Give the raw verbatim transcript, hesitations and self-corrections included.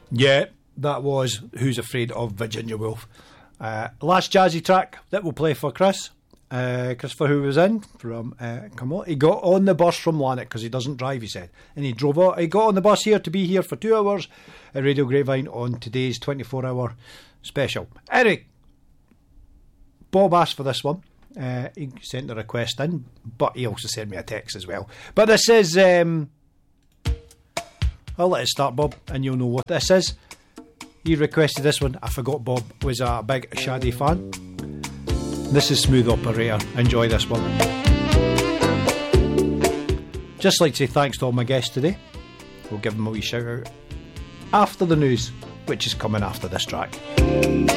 Yeah, that was Who's Afraid of Virginia Woolf. Uh, last jazzy track that we'll play for Chris. Uh, Christopher, who was in from uh, come on, he got on the bus from Lanark because he doesn't drive, he said, and he drove out. He got on the bus here to be here for two hours at Radio Grapevine on today's twenty-four hour special. Anyway, Bob asked for this one. Uh, he sent the request in, but he also sent me a text as well. But this is um, I'll let it start, Bob, and you'll know what this is. He requested this one. I forgot Bob was a big Shadi fan. This is Smooth Operator. Enjoy this one. Just like to say thanks to all my guests today. We'll give them a wee shout out after the news, which is coming after this track.